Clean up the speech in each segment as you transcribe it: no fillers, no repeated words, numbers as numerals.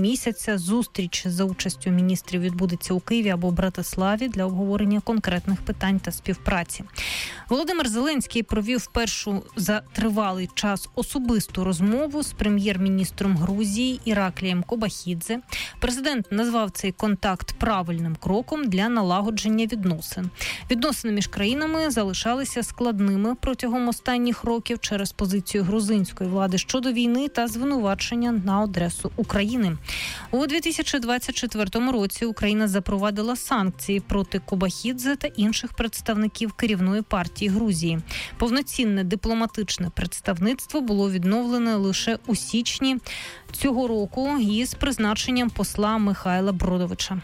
місяця. Зустріч за участю міністрів відбудеться у Києві або Братиславі для обговорення конкретних питань та співпраці. Володимир Зеленський провів першу за тривалий час особисту розмову з прем'єр-міністром Грузії Іраклієм Кобахідзе. Президент назвав цей контакт правильним кроком для налагодження відносин. Відносини між країнами залишалися складними протягом останніх років через позицію грузинської влади щодо війни та звинувачення на адресу України. У 2024 році Україна запровадила санкції проти Кобахідзе та інших представників керівної партії Грузії. Повноцінне дипломатичне представництво було відновлене лише у січні цього року із призначенням посла Михайла Бродовича.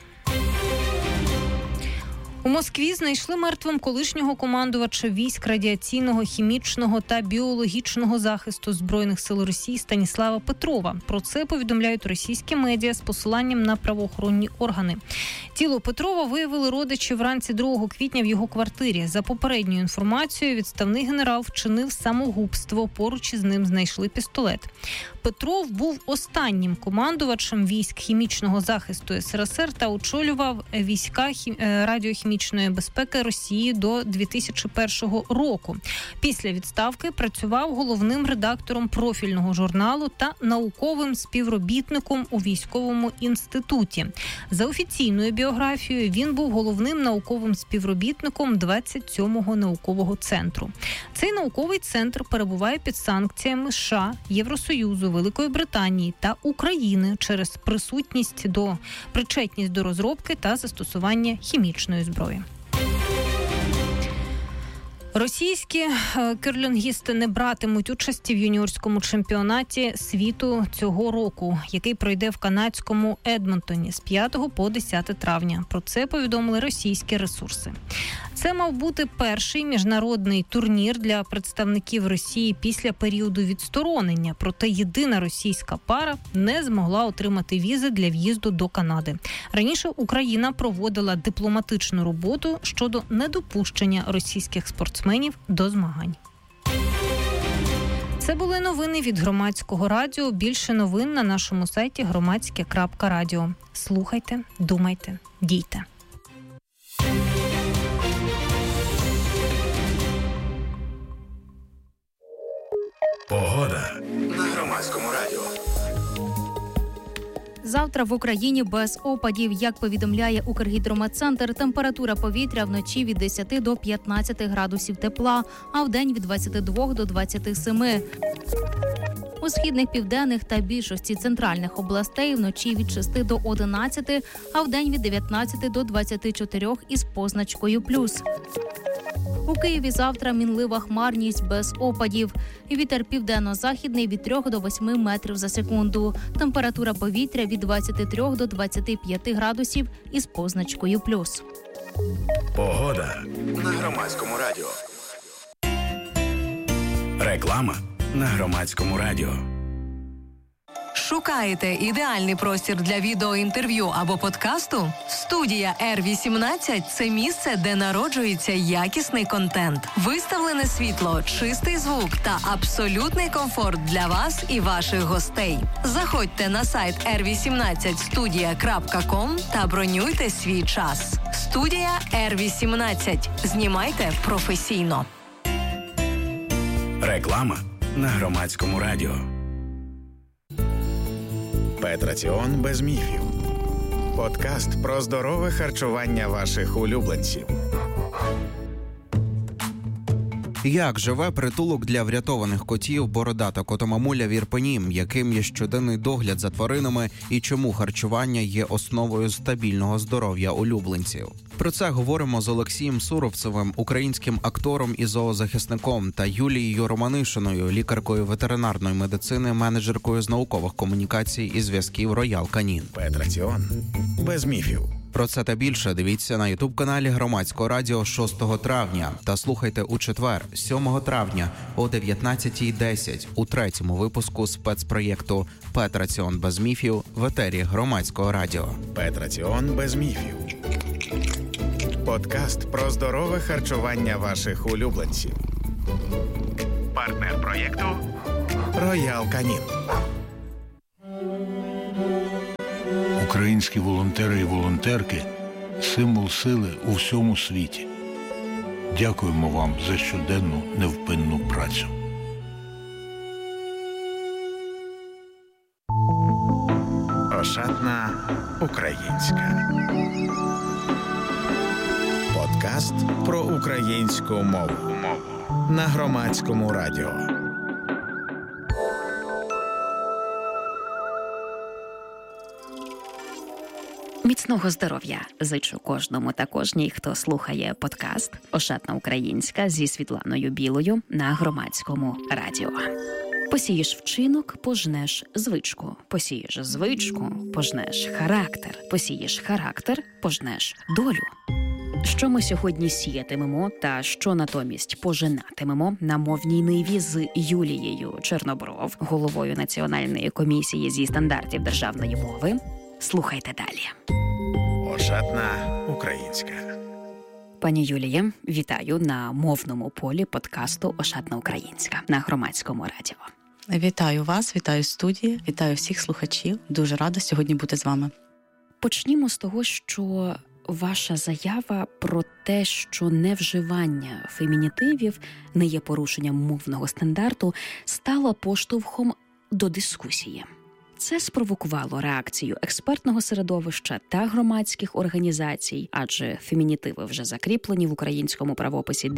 У Москві знайшли мертвим колишнього командувача військ радіаційного, хімічного та біологічного захисту Збройних сил Росії Станіслава Петрова. Про це повідомляють російські медіа з посиланням на правоохоронні органи. Тіло Петрова виявили родичі вранці 2 квітня в його квартирі. За попередньою інформацією, відставний генерал вчинив самогубство. Поруч із ним знайшли пістолет. Петров був останнім командувачем військ хімічного захисту СРСР та очолював війська радіохімічної безпеки Росії до 2001 року. Після відставки працював головним редактором профільного журналу та науковим співробітником у військовому інституті. За офіційною біографією він був головним науковим співробітником 27-го наукового центру. Цей науковий центр перебуває під санкціями США, Євросоюзу, Великої Британії та України через причетність до розробки та застосування хімічної зброї. Російські керлінгісти не братимуть участі в юніорському чемпіонаті світу цього року, який пройде в канадському Едмонтоні з 5 по 10 травня. Про це повідомили російські ресурси. Це мав бути перший міжнародний турнір для представників Росії після періоду відсторонення. Проте єдина російська пара не змогла отримати візи для в'їзду до Канади. Раніше Україна проводила дипломатичну роботу щодо недопущення російських спортсменів до змагань. Це були новини від Громадського радіо. Більше новин на нашому сайті громадське.радіо. Слухайте, думайте, дійте. Погода на Громадському радіо. Завтра в Україні без опадів. Як повідомляє Укргідрометцентр, температура повітря вночі від 10 до 15 градусів тепла, а вдень від 22 до 27. У східних, південних та більшості центральних областей вночі від 6 до 11, а вдень від 19 до 24 із позначкою «плюс». У Києві завтра мінлива хмарність без опадів. Вітер південно-західний від 3 до 8 метрів за секунду. Температура повітря від 23 до 25 градусів із позначкою «плюс». Погода на Громадському радіо. Реклама на Громадському радіо. Шукаєте ідеальний простір для відеоінтерв'ю або подкасту? Студія R18 – це місце, де народжується якісний контент. Виставлене світло, чистий звук та абсолютний комфорт для вас і ваших гостей. Заходьте на сайт r18studia.com та бронюйте свій час. Студія R18. Знімайте професійно. Реклама на Громадському радіо. Петраціон без міфів. Подкаст про здорове харчування ваших улюбленців. Як живе притулок для врятованих котів «Бородата котомамуля» в Ірпені, яким є щоденний догляд за тваринами і чому харчування є основою стабільного здоров'я улюбленців. Про це говоримо з Олексієм Суровцевим, українським актором і зоозахисником, та Юлією Романишиною, лікаркою ветеринарної медицини, менеджеркою з наукових комунікацій і зв'язків «Роял Канін». Петраціон без міфів. Про це та більше дивіться на ютуб-каналі Громадського радіо 6 травня та слухайте у четвер, 7 травня о 19:10 у 3-му випуску спецпроєкту «Петраціон без міфів» в етері Громадського радіо. Петраціон без міфів. Подкаст про здорове харчування ваших улюбленців. Партнер проєкту «Роял Канін». Українські волонтери і волонтерки – символ сили у всьому світі. Дякуємо вам за щоденну невпинну працю. Ошатна українська. Подкаст про українську мову на Громадському радіо. Міцного здоров'я зичу кожному та кожній, хто слухає подкаст «Ошатна українська» зі Світланою Білою на Громадському радіо. Посієш вчинок – пожнеш звичку. Посієш звичку – пожнеш характер. Посієш характер – пожнеш долю. Що ми сьогодні сіятимемо та що натомість пожинатимемо на мовній ниві з Юлією Чорнобров, головою Національної комісії зі стандартів державної мови? Слухайте далі. Ошатна українська. Пані Юліє, вітаю на мовному полі подкасту «Ошатна українська» на Громадському радіо. Вітаю вас, вітаю студії, вітаю всіх слухачів. Дуже рада сьогодні бути з вами. Почнімо з того, що ваша заява про те, що невживання фемінітивів не є порушенням мовного стандарту, стала поштовхом до дискусії. Це спровокувало реакцію експертного середовища та громадських організацій, адже фемінітиви вже закріплені в українському правописі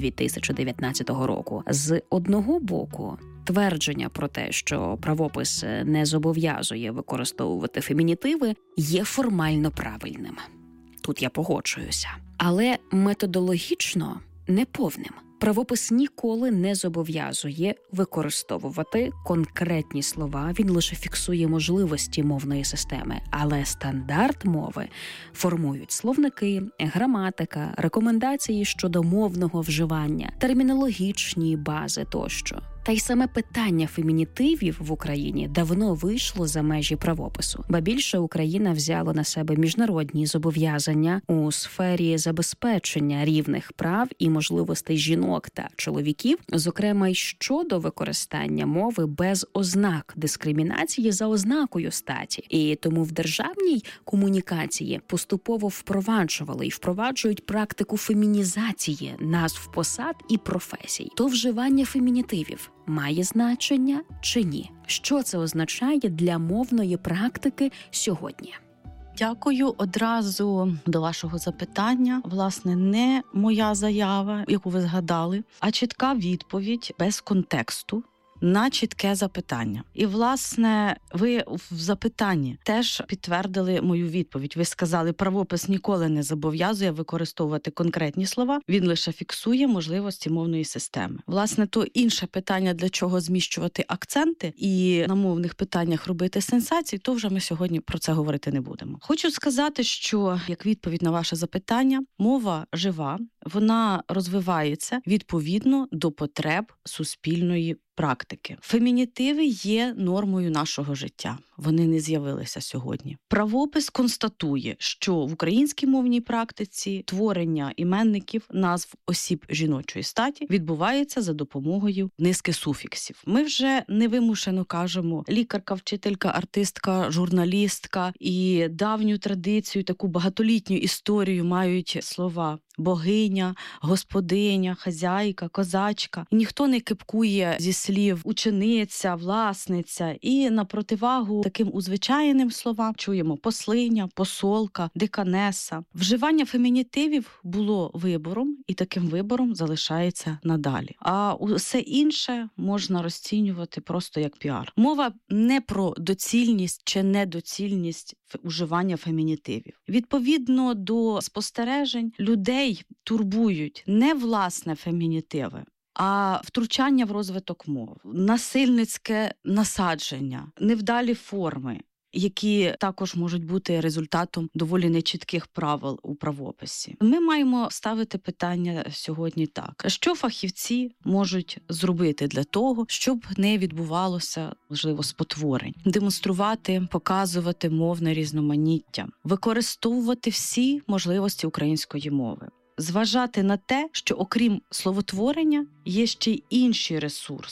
2019 року. З одного боку, твердження про те, що правопис не зобов'язує використовувати фемінітиви, є формально правильним. Тут я погоджуюся. Але методологічно неповним. Правопис ніколи не зобов'язує використовувати конкретні слова, він лише фіксує можливості мовної системи. Але стандарт мови формують словники, граматика, рекомендації щодо мовного вживання, термінологічні бази тощо. Та й саме питання фемінітивів в Україні давно вийшло за межі правопису. Ба більше, Україна взяла на себе міжнародні зобов'язання у сфері забезпечення рівних прав і можливостей жінок та чоловіків, зокрема й щодо використання мови без ознак дискримінації за ознакою статі. І тому в державній комунікації поступово впроваджували і впроваджують практику фемінізації назв посад і професій. То вживання фемінітивів має значення чи ні? Що це означає для мовної практики сьогодні? Дякую одразу до вашого запитання. Власне, не моя заява, яку ви згадали, а чітка відповідь без контексту на чітке запитання. І, власне, ви в запитанні теж підтвердили мою відповідь. Ви сказали, правопис ніколи не зобов'язує використовувати конкретні слова, він лише фіксує можливості мовної системи. Власне, то інше питання, для чого зміщувати акценти і на мовних питаннях робити сенсації, то вже ми сьогодні про це говорити не будемо. Хочу сказати, що, як відповідь на ваше запитання, мова жива, вона розвивається відповідно до потреб суспільної практики. Фемінітиви є нормою нашого життя. Вони не з'явилися сьогодні. Правопис констатує, що в українській мовній практиці творення іменників, назв осіб жіночої статі відбувається за допомогою низки суфіксів. Ми вже невимушено кажемо лікарка, вчителька, артистка, журналістка, і давню традицію, таку багатолітню історію мають слова богиня, господиня, хазяйка, козачка. І ніхто не кипкує зі слів учениця, власниця. І на противагу таким узвичайним словам чуємо послиня, посолка, деканеса. Вживання фемінітивів було вибором, і таким вибором залишається надалі. А усе інше можна розцінювати просто як піар. Мова не про доцільність чи недоцільність уживання фемінітивів. Відповідно до спостережень, людей турбують не власне фемінітиви, а втручання в розвиток мов, насильницьке насадження, невдалі форми, які також можуть бути результатом доволі нечітких правил у правописі. Ми маємо ставити питання сьогодні так. Що фахівці можуть зробити для того, щоб не відбувалося, можливо, спотворень? Демонструвати, показувати мовне різноманіття, використовувати всі можливості української мови. Зважати на те, що окрім словотворення є ще й інші ресурси.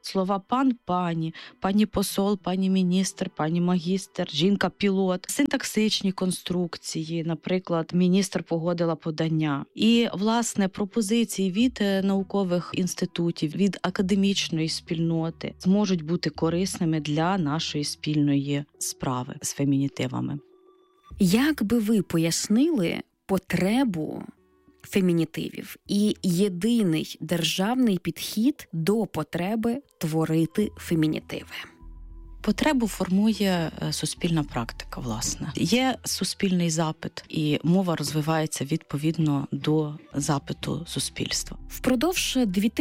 Слова пан, пані, пані посол, пані міністр, пані магістр, жінка-пілот, синтаксичні конструкції, наприклад, міністр погодила подання. І, власне, пропозиції від наукових інститутів, від академічної спільноти зможуть бути корисними для нашої спільної справи з фемінітивами. Як би ви пояснили потребу фемінітивів і єдиний державний підхід до потреби творити фемінітиви? Потребу формує суспільна практика, власне. Є суспільний запит, і мова розвивається відповідно до запиту суспільства. Впродовж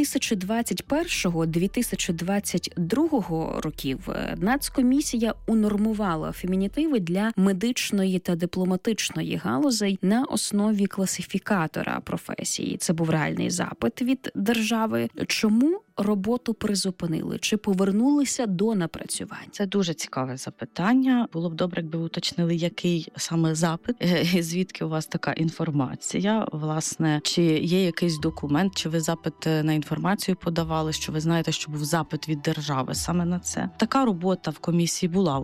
2021-2022 років Нацкомісія унормувала фемінітиви для медичної та дипломатичної галузей на основі класифікатора професії. Це був реальний запит від держави. Чому роботу призупинили? Чи повернулися до напрацювань? Це дуже цікаве запитання. Було б добре, якби ви уточнили, який саме запит, звідки у вас така інформація, власне, чи є якийсь документ, чи ви запит на інформацію подавали, що ви знаєте, що був запит від держави саме на це. Така робота в комісії була у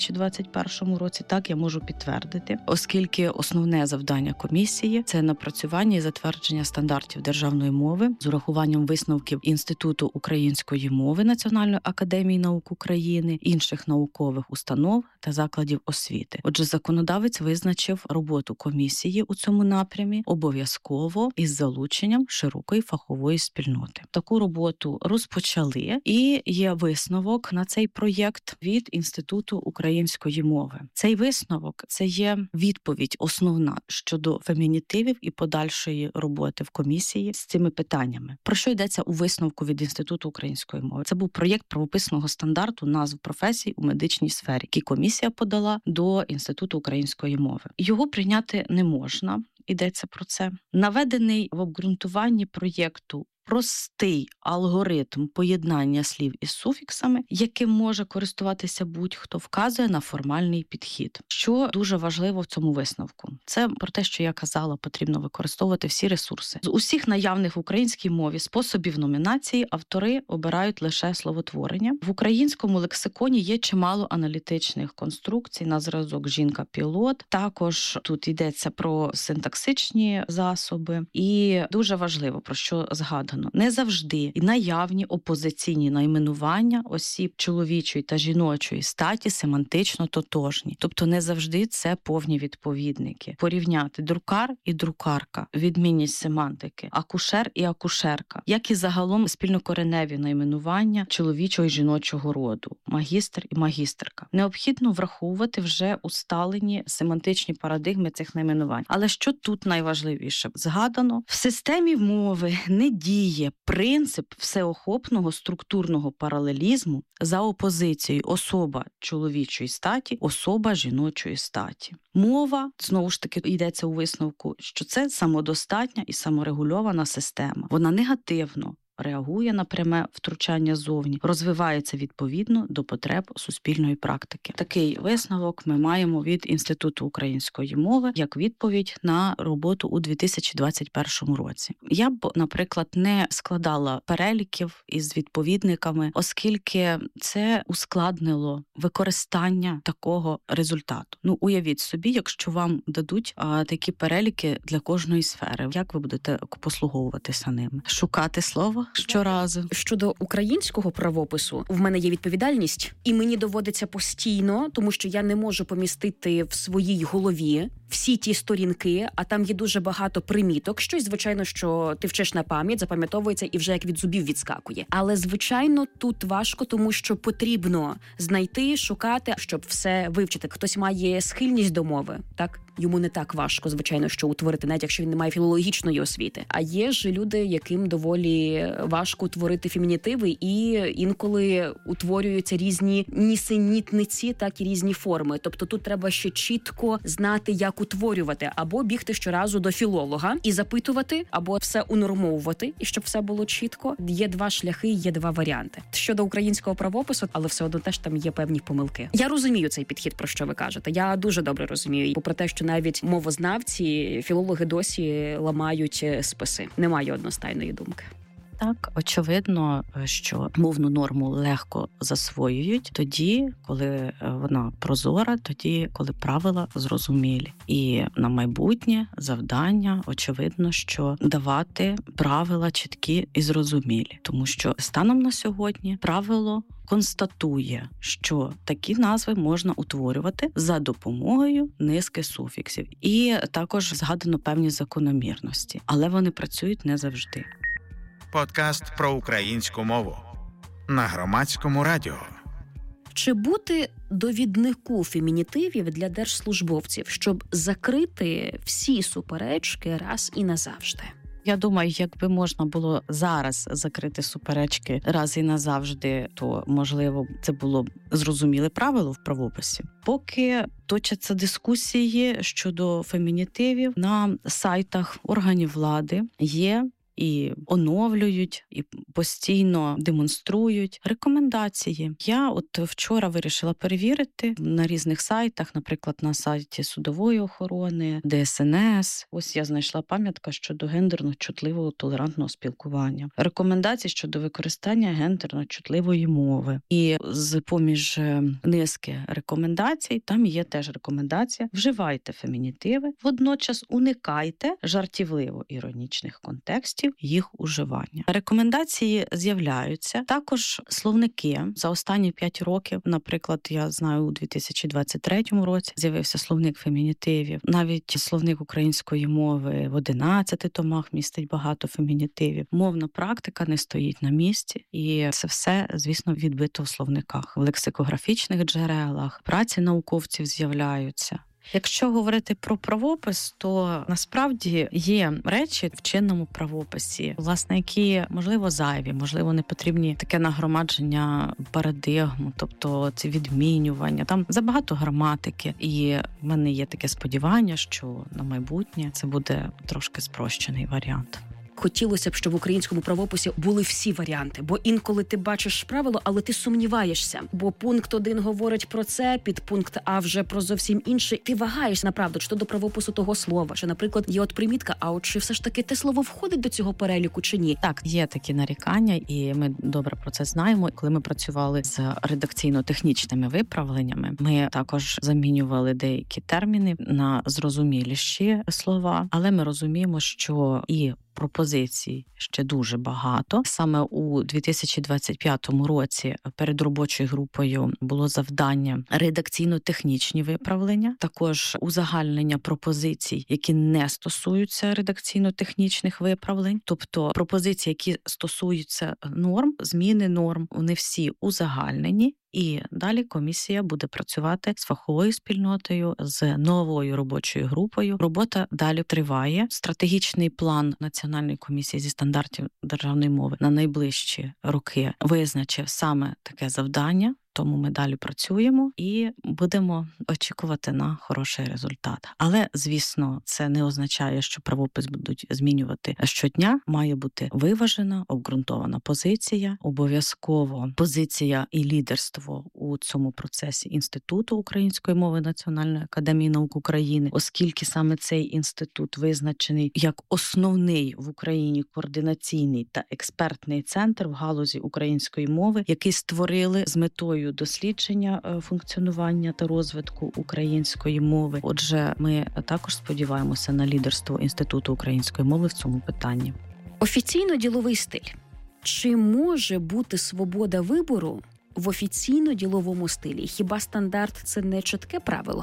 2021 році, так, я можу підтвердити, оскільки основне завдання комісії – це напрацювання і затвердження стандартів державної мови з урахуванням висновків Інституту української мови Національної академії наук України, інших наукових установ та закладів освіти. Отже, законодавець визначив роботу комісії у цьому напрямі обов'язково із залученням широкої фахової спільноти. Таку роботу розпочали, і є висновок на цей проєкт від Інституту української мови. Цей висновок – це є відповідь основна щодо фемінітивів і подальшої роботи в комісії з цими питаннями. Про що йдеться у висновку від Інституту української мови? Це був проєкт правописного стандарту назв професій у медичній сфері, який комісія подала до Інституту української мови. Його прийняти не можна, йдеться про це. Наведений в обґрунтуванні проєкту простий алгоритм поєднання слів із суфіксами, яким може користуватися будь-хто, вказує на формальний підхід. Що дуже важливо в цьому висновку? Це про те, що я казала, потрібно використовувати всі ресурси. З усіх наявних в українській мові способів номінації автори обирають лише словотворення. В українському лексиконі є чимало аналітичних конструкцій на зразок «жінка-пілот». Також тут йдеться про синтаксичні засоби. І дуже важливо, про що згадано. Не завжди наявні опозиційні найменування осіб чоловічої та жіночої статі семантично тотожні. Тобто не завжди це повні відповідники. Порівняти друкар і друкарка, відмінність семантики, акушер і акушерка, як і загалом спільнокореневі найменування чоловічого і жіночого роду, магістр і магістерка. Необхідно враховувати вже усталені семантичні парадигми цих найменувань. Але що тут найважливіше? Згадано, в системі мови не діє принцип всеохопного структурного паралелізму за опозицією особа чоловічої статі, особа жіночої статі. Мова, знову ж таки, йдеться у висновку, що це самодостатня і саморегульована система. Вона негативно реагує на пряме втручання зовні, розвивається відповідно до потреб суспільної практики. Такий висновок ми маємо від Інституту української мови як відповідь на роботу у 2021 році. Я б, наприклад, не складала переліків із відповідниками, оскільки це ускладнило використання такого результату. Уявіть собі, якщо вам дадуть такі переліки для кожної сфери, як ви будете послуговуватися ними? Шукати слово щоразу. Щодо українського правопису, в мене є відповідальність, і мені доводиться постійно, тому що я не можу помістити в своїй голові всі ті сторінки, а там є дуже багато приміток. Щось, звичайно, що ти вчиш на пам'ять, запам'ятовується і вже як від зубів відскакує. Але, звичайно, тут важко, тому що потрібно знайти, шукати, щоб все вивчити. Хтось має схильність до мови, так? Йому не так важко, звичайно, що утворити, навіть якщо він не має філологічної освіти. А є ж люди, яким доволі важко утворити фемінітиви, і інколи утворюються різні нісенітниці, так і різні форми. Тобто тут треба ще чітко знати, як утворювати, або бігти щоразу до філолога і запитувати, або все унормовувати, і щоб все було чітко. Є два шляхи, є два варіанти. Щодо українського правопису, але все одно теж там є певні помилки. Я розумію цей підхід, про що ви кажете. Я дуже добре розумію. Попри те, що навіть мовознавці, філологи досі ламають списи. Немає одностайної думки. Так, очевидно, що мовну норму легко засвоюють тоді, коли вона прозора, тоді, коли правила зрозумілі. І на майбутнє завдання, очевидно, що давати правила чіткі і зрозумілі. Тому що станом на сьогодні правило констатує, що такі назви можна утворювати за допомогою низки суфіксів. І також згадано певні закономірності. Але вони працюють не завжди. Подкаст про українську мову на Громадському радіо. Чи бути довіднику фемінітивів для держслужбовців, щоб закрити всі суперечки раз і назавжди? Я думаю, якби можна було зараз закрити суперечки раз і назавжди, то, можливо, це було б зрозуміле правило в правописі. Поки точаться дискусії щодо фемінітивів на сайтах органів влади, є і оновлюють, і постійно демонструють рекомендації. Я вчора вирішила перевірити на різних сайтах, наприклад, на сайті судової охорони, ДСНС. Ось я знайшла пам'ятка щодо гендерно-чутливого толерантного спілкування. Рекомендації щодо використання гендерно-чутливої мови. І з-поміж низки рекомендацій, там є теж рекомендація: вживайте фемінітиви, водночас уникайте жартівливо-іронічних контекстів їх уживання. Рекомендації з'являються. Також словники за останні 5 років, наприклад, я знаю, у 2023 році з'явився словник фемінітивів. Навіть словник української мови в 11 томах містить багато фемінітивів. Мовна практика не стоїть на місці. І це все, звісно, відбито в словниках. В лексикографічних джерелах праці науковців з'являються. Якщо говорити про правопис, то насправді є речі в чинному правописі, власне, які, можливо, зайві, можливо, не потрібні таке нагромадження парадигм, тобто це відмінювання. Там забагато граматики, і в мене є таке сподівання, що на майбутнє це буде трошки спрощений варіант. Хотілося б, щоб в українському правописі були всі варіанти, бо інколи ти бачиш правило, але ти сумніваєшся, бо пункт 1 говорить про це, підпункт А вже про зовсім інше. Ти вагаєшся, направду, чи то до правопису того слова, чи, наприклад, є примітка, а чи все ж таки те слово входить до цього переліку, чи ні? Так, є такі нарікання, і ми добре про це знаємо. Коли ми працювали з редакційно-технічними виправленнями, ми також замінювали деякі терміни на зрозуміліші слова, але ми розуміємо, що і пропозицій ще дуже багато. Саме у 2025 році перед робочою групою було завдання редакційно-технічні виправлення, також узагальнення пропозицій, які не стосуються редакційно-технічних виправлень, тобто пропозиції, які стосуються норм, зміни норм, вони всі узагальнені. І далі комісія буде працювати з фаховою спільнотою, з новою робочою групою. Робота далі триває. Стратегічний план Національної комісії зі стандартів державної мови на найближчі роки визначив саме таке завдання. Тому ми далі працюємо і будемо очікувати на хороший результат. Але, звісно, це не означає, що правопис будуть змінювати щодня. Має бути виважена, обґрунтована позиція. Обов'язково позиція і лідерство у цьому процесі Інституту української мови Національної академії наук України, оскільки саме цей інститут визначений як основний в Україні координаційний та експертний центр в галузі української мови, який створили з метою дослідження функціонування та розвитку української мови. Отже, ми також сподіваємося на лідерство Інституту української мови в цьому питанні. Офіційно-діловий стиль. Чи може бути свобода вибору в офіційно-діловому стилі? Хіба стандарт – це не чітке правило?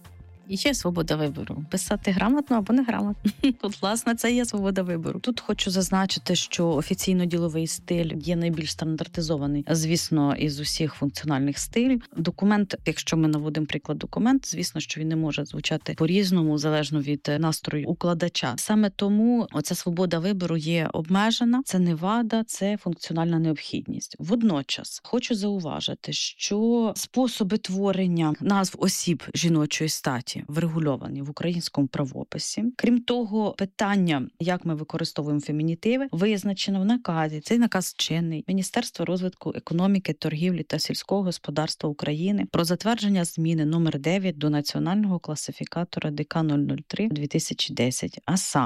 Є свобода вибору. Писати грамотно або неграмотно. От, власне, це є свобода вибору. Тут хочу зазначити, що офіційно-діловий стиль є найбільш стандартизований, звісно, із усіх функціональних стилів. Документ, якщо ми наводимо приклад документ, звісно, що він не може звучати по-різному, залежно від настрою укладача. Саме тому оця свобода вибору є обмежена, це не вада, це функціональна необхідність. Водночас, хочу зауважити, що способи творення назв осіб жіночої статі врегульовані в українському правописі. Крім того, питання, як ми використовуємо фемінітиви, визначено в наказі. Цей наказ чинний Міністерства розвитку економіки, торгівлі та сільського господарства України про затвердження зміни номер 9 до Національного класифікатора ДК 003/2010, а саме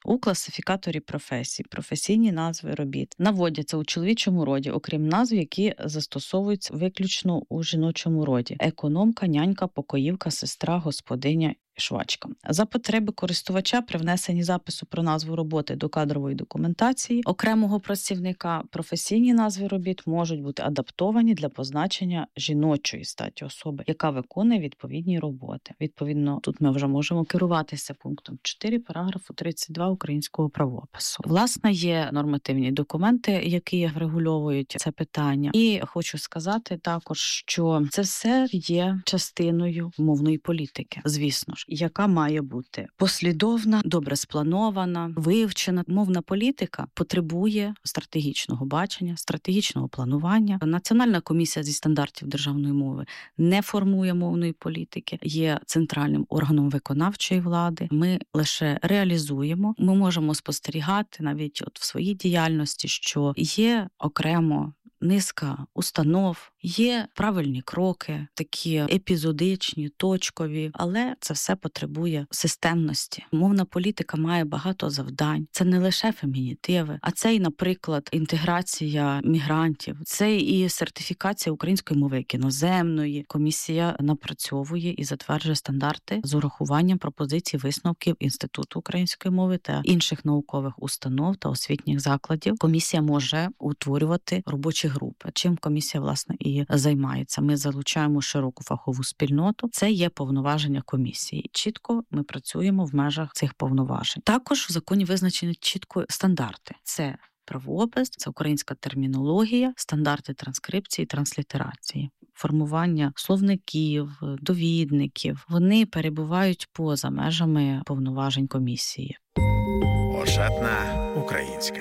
У класифікаторі професій професійні назви робіт наводяться у чоловічому роді, окрім назв, які застосовуються виключно у жіночому роді: економка, нянька, покоївка, сестра, господиня, швачка. За потреби користувача при внесенні запису про назву роботи до кадрової документації окремого працівника професійні назви робіт можуть бути адаптовані для позначення жіночої статі особи, яка виконує відповідні роботи. Відповідно, тут ми вже можемо керуватися пунктом 4 параграфу 32 українського правопису. Власне, є нормативні документи, які врегульовують це питання. І хочу сказати також, що це все є частиною мовної політики, звісно ж, яка має бути послідовна, добре спланована, вивчена. Мовна політика потребує стратегічного бачення, стратегічного планування. Національна комісія зі стандартів державної мови не формує мовної політики, є центральним органом виконавчої влади. Ми лише реалізуємо. Ми можемо спостерігати навіть в своїй діяльності, що є окремо низка установ, є правильні кроки, такі епізодичні, точкові, але це все потребує системності. Мовна політика має багато завдань. Це не лише фемінітиви, а це і, наприклад, інтеграція мігрантів, це і сертифікація української мови як іноземної. Комісія напрацьовує і затверджує стандарти з урахуванням пропозицій висновків Інституту української мови та інших наукових установ та освітніх закладів. Комісія може утворювати робочі групи, чим комісія, власне, і займається. Ми залучаємо широку фахову спільноту. Це є повноваження комісії. Чітко ми працюємо в межах цих повноважень. Також в законі визначені чітко стандарти. Це правопис, це українська термінологія, стандарти транскрипції, транслітерації. Формування словників, довідників. Вони перебувають поза межами повноважень комісії. Ошатна українська.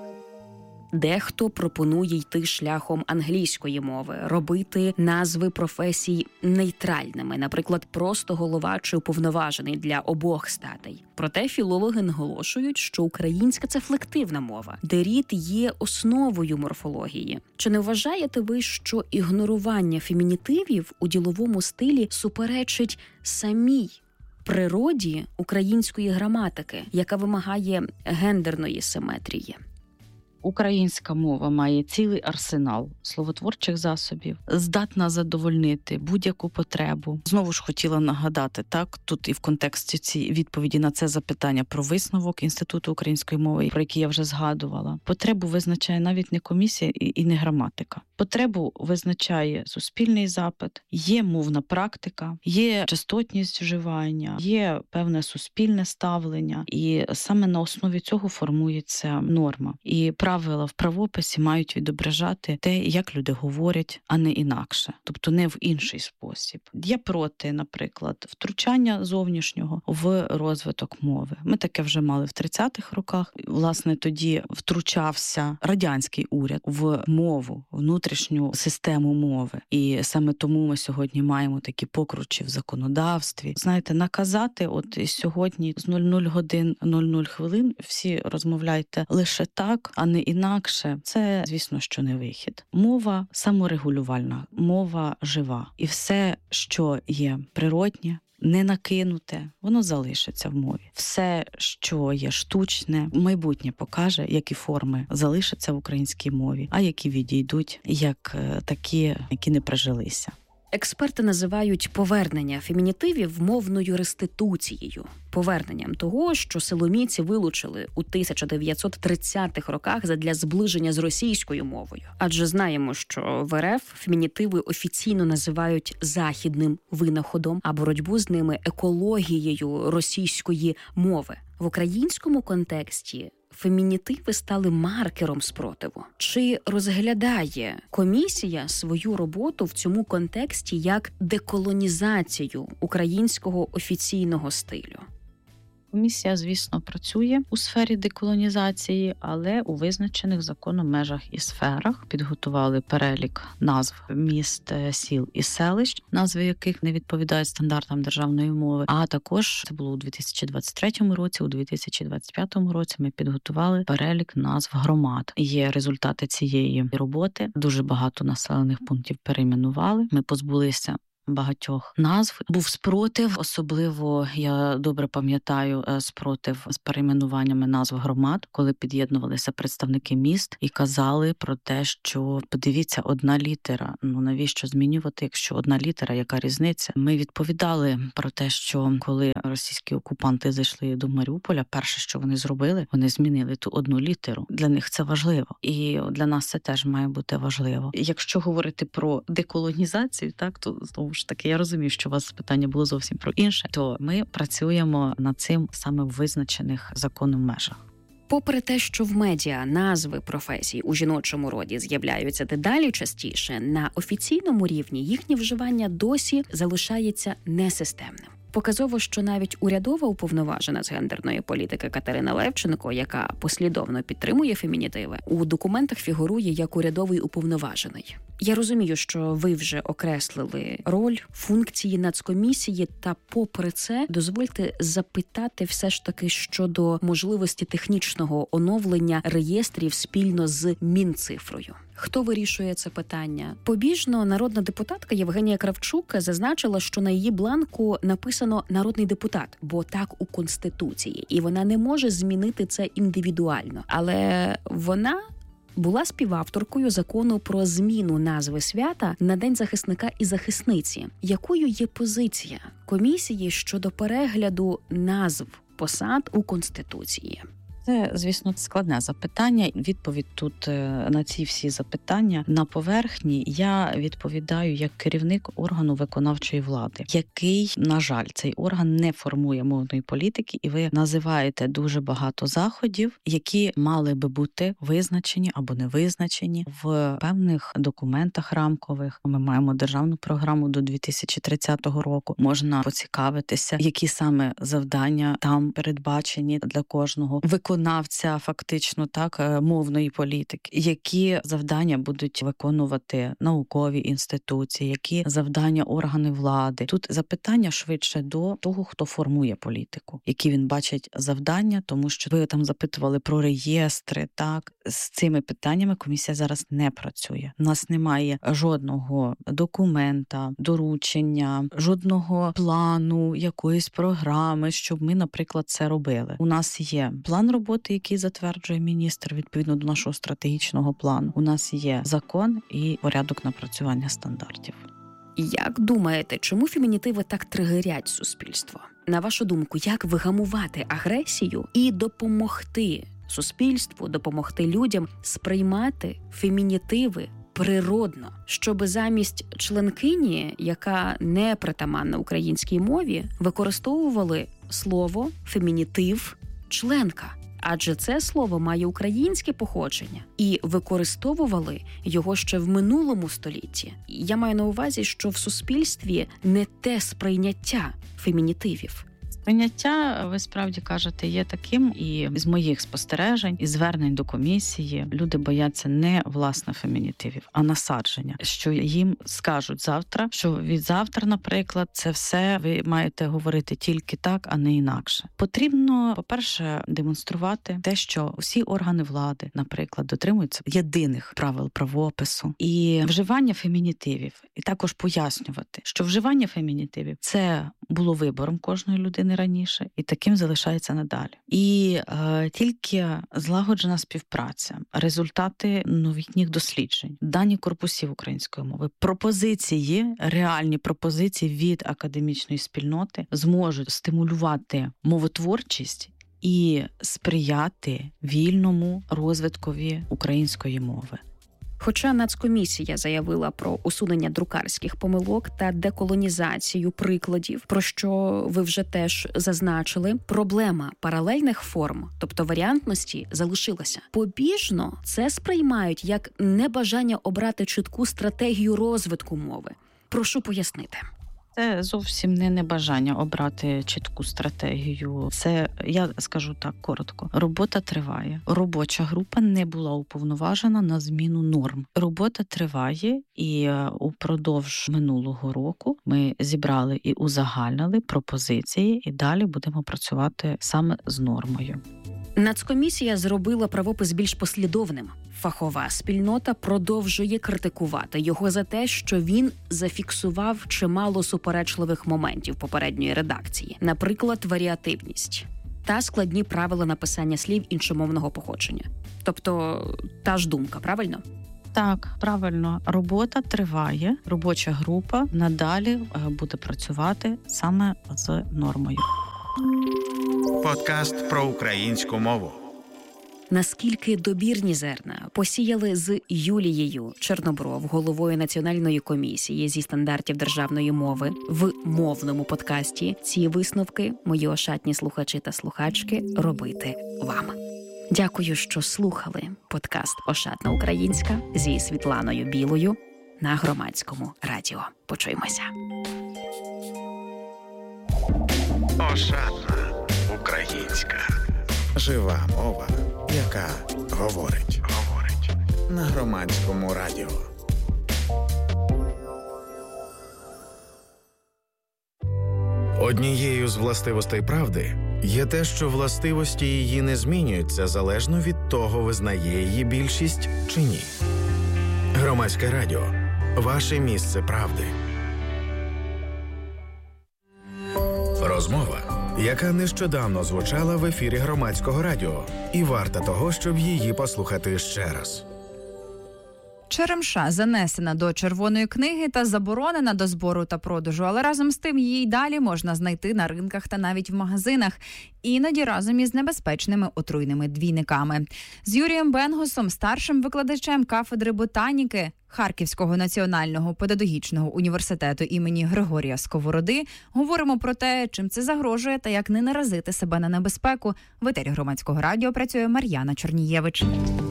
Дехто пропонує йти шляхом англійської мови, робити назви професій нейтральними, наприклад, просто голова чи уповноважений для обох статей. Проте філологи наголошують, що українська – це флективна мова, де рід є основою морфології. Чи не вважаєте ви, що ігнорування фемінітивів у діловому стилі суперечить самій природі української граматики, яка вимагає гендерної симетрії? Українська мова має цілий арсенал словотворчих засобів, здатна задовольнити будь-яку потребу. Знову ж хотіла нагадати, так, тут і в контексті цієї відповіді на це запитання про висновок Інституту української мови, про який я вже згадувала. Потребу визначає навіть не комісія і не граматика. Потребу визначає суспільний запит, є мовна практика, є частотність вживання, є певне суспільне ставлення, і саме на основі цього формується норма. І правила в правописі мають відображати те, як люди говорять, а не інакше, тобто не в інший спосіб. Я проти, наприклад, втручання зовнішнього в розвиток мови. Ми таке вже мали в 30-х роках. Власне, тоді втручався радянський уряд в мову, внутрішню систему мови. І саме тому ми сьогодні маємо такі покручі в законодавстві. Знаєте, наказати, от сьогодні з 00 годин 00 хвилин всі розмовляйте лише так, а не інакше, це, звісно, що не вихід. Мова саморегулювальна, мова жива. І все, що є природнє, не накинуте, воно залишиться в мові. Все, що є штучне, майбутнє покаже, які форми залишаться в українській мові, а які відійдуть, як такі, які не прижилися. Експерти називають повернення фемінітивів мовною реституцією. Поверненням того, що силомійці вилучили у 1930-х роках задля зближення з російською мовою. Адже знаємо, що в РФ фемінітиви офіційно називають західним винаходом, а боротьбу з ними екологією російської мови. В українському контексті фемінітиви стали маркером спротиву. Чи розглядає комісія свою роботу в цьому контексті як деколонізацію українського офіційного стилю? Комісія, звісно, працює у сфері деколонізації, але у визначених законом межах і сферах. Підготували перелік назв міст, сіл і селищ, назви яких не відповідають стандартам державної мови. А також, це було у 2023 році, у 2025 році ми підготували перелік назв громад. Є результати цієї роботи. Дуже багато населених пунктів перейменували. Ми позбулися багатьох назв. Був спротив, особливо, я добре пам'ятаю, спротив з перейменуваннями назв громад, коли під'єднувалися представники міст і казали про те, що подивіться, одна літера, навіщо змінювати, якщо одна літера, яка різниця? Ми відповідали про те, що коли російські окупанти зайшли до Маріуполя, перше, що вони зробили, вони змінили ту одну літеру. Для них це важливо. І для нас це теж має бути важливо. Якщо говорити про деколонізацію, так, то знову ж таки, я розумію, що у вас питання було зовсім про інше, то ми працюємо над цим саме в визначених законом межах. Попри те, що в медіа назви професій у жіночому роді з'являються дедалі частіше, на офіційному рівні їхнє вживання досі залишається несистемним. Показово, що навіть урядова уповноважена з гендерної політики Катерина Левченко, яка послідовно підтримує фемінітиви, у документах фігурує як урядовий уповноважений. Я розумію, що ви вже окреслили роль, функції нацкомісії, та попри це дозвольте запитати все ж таки щодо можливості технічного оновлення реєстрів спільно з Мінцифрою. Хто вирішує це питання? Побіжно народна депутатка Євгенія Кравчук зазначила, що на її бланку написано «народний депутат», бо так у Конституції, і вона не може змінити це індивідуально. Але вона була співавторкою закону про зміну назви свята на День захисника і захисниці. Якою є позиція комісії щодо перегляду назв посад у Конституції? Це, звісно, складне запитання. Відповідь тут на ці всі запитання на поверхні я відповідаю як керівник органу виконавчої влади, який, на жаль, цей орган не формує мовної політики, і ви називаєте дуже багато заходів, які мали би бути визначені або не визначені в певних документах рамкових. Ми маємо державну програму до 2030 року. Можна поцікавитися, які саме завдання там передбачені для кожного виконавця фактично так мовної політики, які завдання будуть виконувати наукові інституції, які завдання органи влади. Тут запитання швидше до того, хто формує політику, які він бачить завдання, тому що ви там запитували про реєстри, так? З цими питаннями комісія зараз не працює. У нас немає жодного документа, доручення, жодного плану, якоїсь програми, щоб ми, наприклад, це робили. У нас є план роботи, який затверджує міністр відповідно до нашого стратегічного плану. У нас є закон і порядок напрацювання стандартів. Як думаєте, чому фемінітиви так тригерять суспільство? На вашу думку, як вигамувати агресію і допомогти суспільству, допомогти людям сприймати фемінітиви природно, щоб замість членкині, яка не притаманна українській мові, використовували слово фемінітив членка? Адже це слово має українське походження, і використовували його ще в минулому столітті. Я маю на увазі, що в суспільстві не те сприйняття фемінітивів. Сприйняття, ви справді кажете, є таким, і з моїх спостережень, і звернень до комісії, люди бояться не власне фемінітивів, а насадження. Що їм скажуть завтра, що від завтра, наприклад, це все ви маєте говорити тільки так, а не інакше. Потрібно, по-перше, демонструвати те, що всі органи влади, наприклад, дотримуються єдиних правил правопису і вживання фемінітивів. І також пояснювати, що вживання фемінітивів – це було вибором кожної людини раніше, і таким залишається надалі. І тільки злагоджена співпраця, результати новітніх досліджень, дані корпусів української мови, пропозиції, реальні пропозиції від академічної спільноти зможуть стимулювати мовотворчість і сприяти вільному розвиткові української мови. Хоча Нацкомісія заявила про усунення друкарських помилок та деколонізацію прикладів, про що ви вже теж зазначили, проблема паралельних форм, тобто варіантності, залишилася. Побіжно це сприймають як небажання обрати чітку стратегію розвитку мови. Прошу пояснити. Це зовсім не небажання обрати чітку стратегію. Це, я скажу так коротко, робота триває. Робоча група не була уповноважена на зміну норм. Робота триває, і упродовж минулого року ми зібрали і узагальнили пропозиції, і далі будемо працювати саме з нормою. Нацкомісія зробила правопис більш послідовним. Фахова спільнота продовжує критикувати його за те, що він зафіксував чимало суперечливих моментів попередньої редакції, наприклад, варіативність та складні правила написання слів іншомовного походження. Тобто та ж думка, правильно? Так, правильно. Робота триває. Робоча група надалі буде працювати саме з нормою. Подкаст про українську мову. Наскільки добірні зерна посіяли з Юлією Чорнобров, головою Національної комісії зі стандартів державної мови, в мовному подкасті, ці висновки, мої ошатні слухачі та слухачки, робити вам. Дякую, що слухали подкаст «Ошатна українська» зі Світланою Білою на Громадському радіо. Почуємося. Ошатна українська. Жива мова, яка говорить. На Громадському радіо. Однією з властивостей правди є те, що властивості її не змінюються залежно від того, визнає її більшість чи ні. Громадське радіо. Ваше місце правди. Розмова, яка нещодавно звучала в ефірі Громадського радіо, і варта того, щоб її послухати ще раз. Черемша занесена до Червоної книги та заборонена до збору та продажу, але разом з тим її й далі можна знайти на ринках та навіть в магазинах, іноді разом із небезпечними отруйними двійниками. З Юрієм Бенгосом, старшим викладачем кафедри ботаніки Харківського національного педагогічного університету імені Григорія Сковороди, говоримо про те, чим це загрожує та як не наразити себе на небезпеку. В етері Громадського радіо працює Мар'яна Чорнієвич.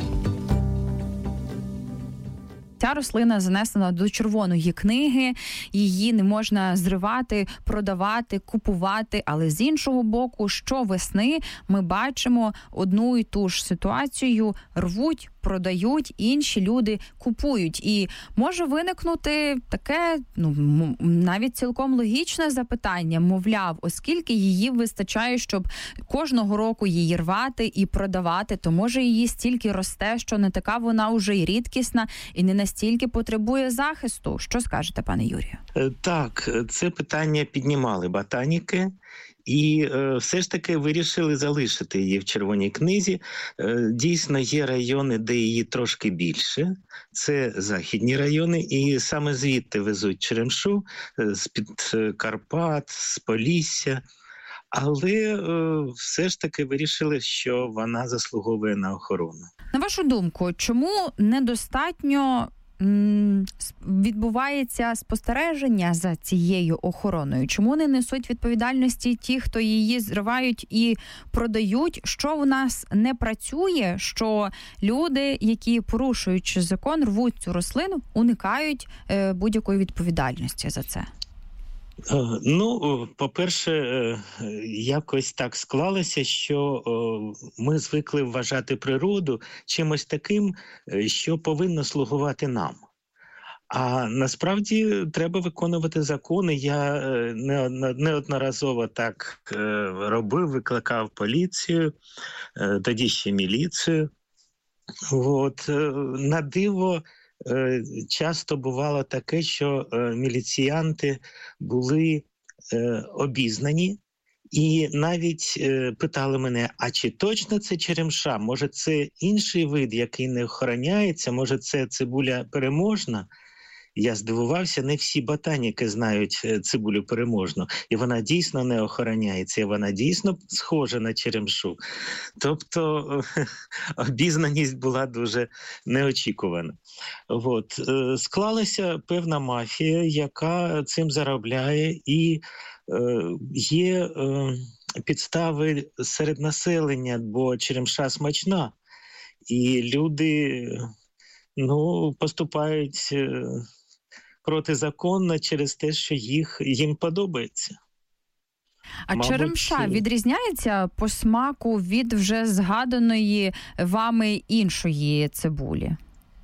Ця рослина занесена до Червоної книги, її не можна зривати, продавати, купувати, але з іншого боку, щовесни ми бачимо одну і ту ж ситуацію, рвуть, продають, інші люди купують. І може виникнути таке, навіть цілком логічне запитання, мовляв, оскільки її вистачає, щоб кожного року її рвати і продавати, то може її стільки росте, що не така вона вже й рідкісна і не настільки потребує захисту. Що скажете, пане Юрію? Так, це питання піднімали ботаніки. І все ж таки вирішили залишити її в Червоній книзі. Дійсно, є райони, де її трошки більше. Це західні райони, і саме звідти везуть черемшу, з-під Карпат, з Полісся. Але все ж таки вирішили, що вона заслуговує на охорону. На вашу думку, чому недостатньо відбувається спостереження за цією охороною? Чому не несуть відповідальності ті, хто її зривають і продають? Що в нас не працює, що люди, які, порушуючи закон, рвуть цю рослину, уникають будь-якої відповідальності за це? По-перше, якось так склалося, що ми звикли вважати природу чимось таким, що повинно слугувати нам. А насправді треба виконувати закони. Я неодноразово так робив, викликав поліцію, тоді ще міліцію. На диво, часто бувало таке, що міліціянти були обізнані і навіть питали мене, а чи точно це черемша? Може це інший вид, який не охороняється? Може це цибуля переможна? Я здивувався, не всі ботаніки знають цибулю переможну. І вона дійсно не охороняється, і вона дійсно схожа на черемшу. Тобто обізнаність була дуже неочікувана. Склалася певна мафія, яка цим заробляє, і є підстави серед населення, бо черемша смачна. І люди поступають протизаконно через те, що їм подобається. А черемша відрізняється по смаку від вже згаданої вами іншої цибулі?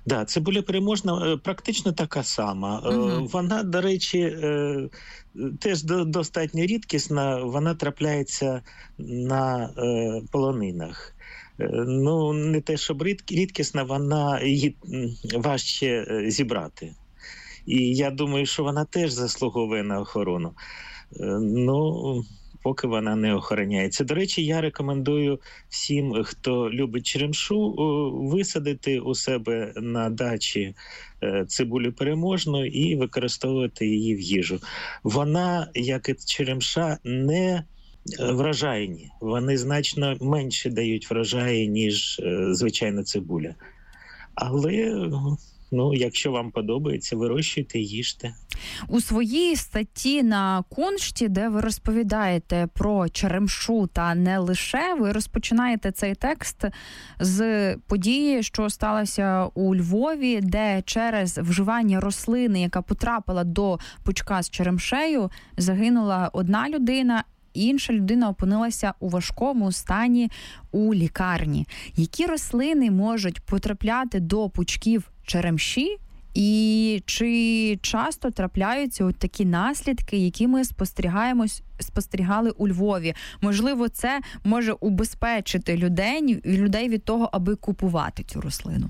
Да, цибуля переможна практично така сама. Вона, до речі, теж достатньо рідкісна, вона трапляється на полонинах. Ну, не те, щоб рідкісна, її важче зібрати. І я думаю, що вона теж заслуговує на охорону. Ну, поки вона не охороняється. До речі, я рекомендую всім, хто любить черемшу, висадити у себе на дачі цибулю переможну і використовувати її в їжу. Вона, як і черемша, не врожайні. Вони значно менше дають врожаї, ніж звичайна цибуля. Але... Ну, якщо вам подобається, вирощуйте, їжте. У своїй статті на Куншті, де ви розповідаєте про черемшу та не лише, ви розпочинаєте цей текст з події, що сталося у Львові, де через вживання рослини, яка потрапила до пучка з черемшею, загинула одна людина, інша людина опинилася у важкому стані у лікарні. Які рослини можуть потрапляти до пучків черемші, і чи часто трапляються от такі наслідки, які ми спостерігали у Львові? Можливо, це може убезпечити людей від того, аби купувати цю рослину?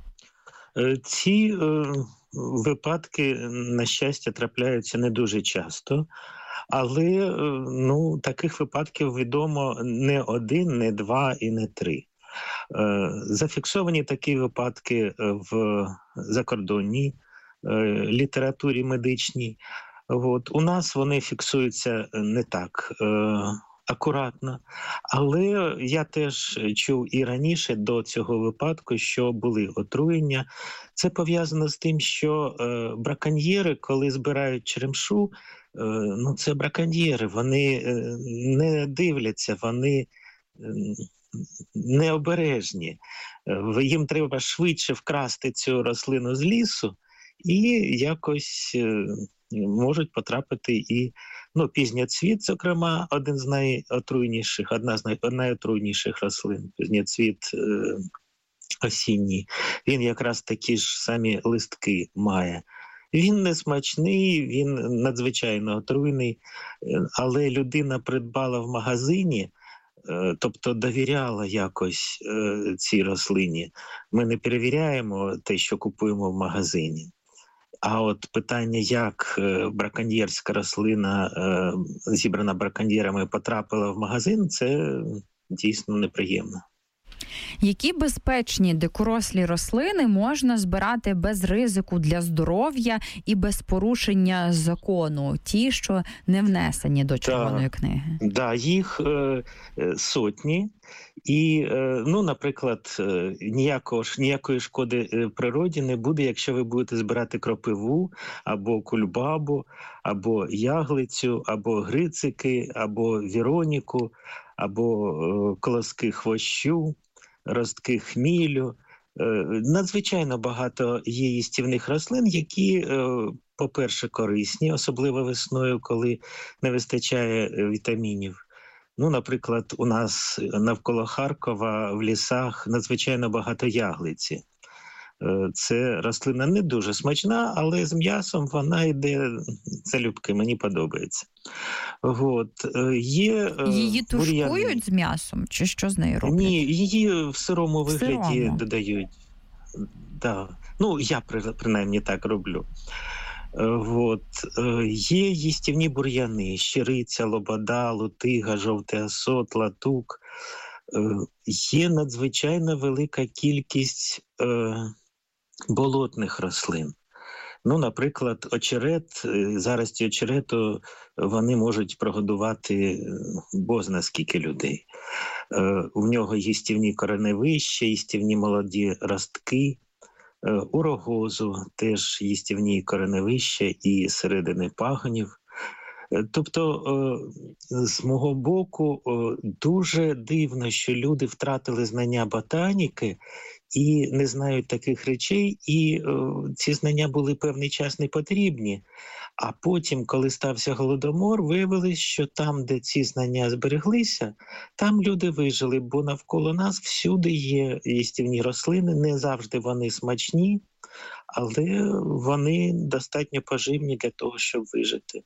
Ці випадки, на щастя, трапляються не дуже часто. Але, ну, таких випадків відомо не один, не два і не три. Зафіксовані такі випадки в закордонній літературі медичній. От. У нас вони фіксуються не так акуратно, але я теж чув і раніше до цього випадку, що були отруєння. Це пов'язано з тим, що браконьєри, коли збирають черемшу, ну це браконьєри, вони не дивляться, вони необережні. Їм треба швидше вкрасти цю рослину з лісу і якось можуть потрапити і пізньоцвіт, зокрема, одна з найотруйніших рослин, пізньоцвіт осінній. Він якраз такі ж самі листки має. Він не смачний, він надзвичайно отруйний, але людина придбала в магазині, тобто довіряла якось цій рослині. Ми не перевіряємо те, що купуємо в магазині. А от питання, як браконьєрська рослина, зібрана браконьєрами, потрапила в магазин, це дійсно неприємно. Які безпечні дикорослі рослини можна збирати без ризику для здоров'я і без порушення закону? Ті, що не внесені до Червоної книги. Так, їх сотні. І, наприклад, ніякої шкоди природі не буде, якщо ви будете збирати кропиву, або кульбабу, або яглицю, або грицики, або віроніку, або колоски хвощу, ростки хмілю. Надзвичайно багато є їстівних рослин, які, по-перше, корисні, особливо весною, коли не вистачає вітамінів. Наприклад, у нас навколо Харкова в лісах надзвичайно багато яглиці. Це рослина не дуже смачна, але з м'ясом вона йде залюбки, мені подобається. Її тушкують з м'ясом? Чи що з нею роблять? Ні, її в сирому вигляді додають. Да. Я принаймні так роблю. Є їстівні бур'яни: щириця, лобода, лутига, жовтий осот, латук. Є надзвичайно велика кількість болотних рослин. Наприклад, очерет, зарості очерету, вони можуть прогодувати бозна скільки людей. В нього їстівні кореневища, їстівні молоді ростки. У рогозу теж їстівні кореневища і середини пагонів. Тобто, з мого боку, дуже дивно, що люди втратили знання ботаніки і не знають таких речей, і ці знання були певний час не потрібні. А потім, коли стався Голодомор, виявилось, що там, де ці знання збереглися, там люди вижили, бо навколо нас всюди є їстівні рослини, не завжди вони смачні, але вони достатньо поживні для того, щоб вижити.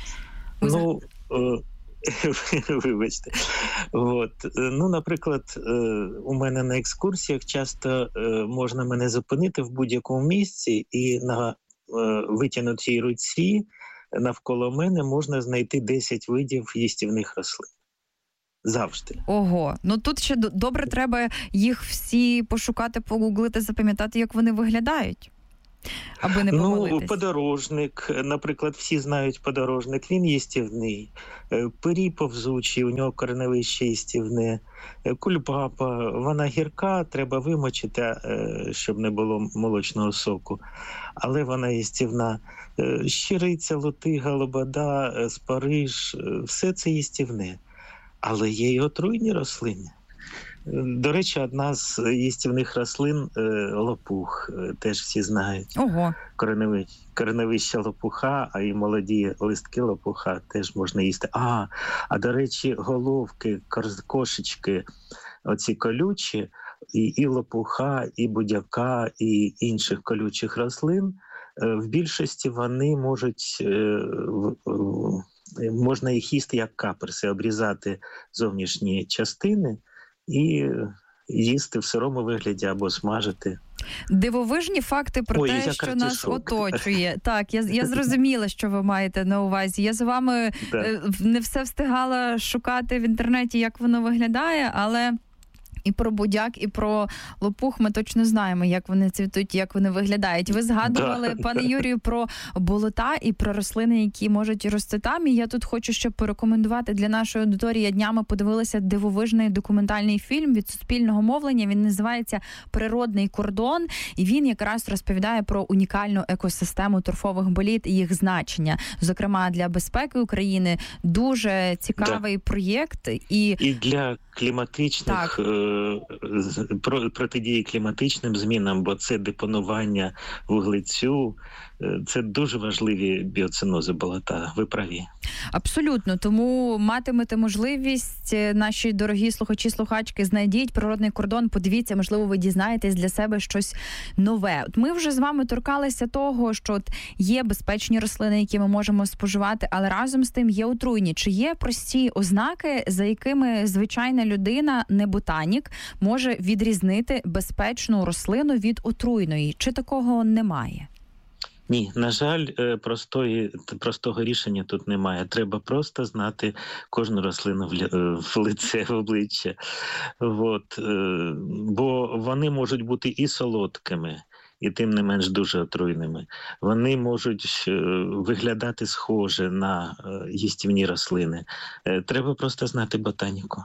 Вибачте. Наприклад, у мене на екскурсіях часто можна мене зупинити в будь-якому місці, і на витягнутій руці навколо мене можна знайти 10 видів їстівних рослин. Завжди. Ого, тут ще добре треба їх всі пошукати, погуглити, запам'ятати, як вони виглядають. Аби не помилитись. Подорожник, наприклад, всі знають подорожник, він їстівний. Пирій повзучий, у нього кореневище їстівне. Кульбаба, вона гірка, треба вимочити, щоб не було молочного соку. Але вона їстівна. Щириця, лутига, лобода, спариж, все це їстівне. Але є й отруйні рослини. До речі, одна з їстівних рослин – лопух, теж всі знають. Ого. Кореневище лопуха, а і молоді листки лопуха теж можна їсти. А до речі, головки, кошечки, оці колючі, і лопуха, і будяка, і інших колючих рослин, в більшості вони можна їх їсти як каперси, обрізати зовнішні частини і їсти в сирому вигляді або смажити. Дивовижні факти про те, що нас оточує. Так, я зрозуміла, що ви маєте на увазі. Я з вами не все встигала шукати в інтернеті, як воно виглядає, але і про будяк, і про лопух ми точно знаємо, як вони цвітуть, як вони виглядають. Ви згадували, пане Юрію, про болота і про рослини, які можуть рости там. І я тут хочу, щоб порекомендувати для нашої аудиторії. Я днями подивилася дивовижний документальний фільм від Суспільного мовлення. Він називається «Природний кордон». І він якраз розповідає про унікальну екосистему торфових боліт і їх значення. Зокрема, для безпеки України дуже цікавий проєкт. І для кліматичних протидії кліматичним змінам, бо це депонування вуглецю, це дуже важливі біоцинози болота. Ви праві. Абсолютно. Тому матимете можливість, наші дорогі слухачі-слухачки, знайдіть «Природний кордон», подивіться, можливо, ви дізнаєтесь для себе щось нове. От ми вже з вами торкалися того, що є безпечні рослини, які ми можемо споживати, але разом з тим є отруйні. Чи є прості ознаки, за якими звичайна людина, не ботанік, може відрізнити безпечну рослину від отруйної? Чи такого немає? Ні, на жаль, простого рішення тут немає. Треба просто знати кожну рослину в лице, в обличчя. Бо вони можуть бути і солодкими, і тим не менш дуже отруйними. Вони можуть виглядати схоже на їстівні рослини. Треба просто знати ботаніку.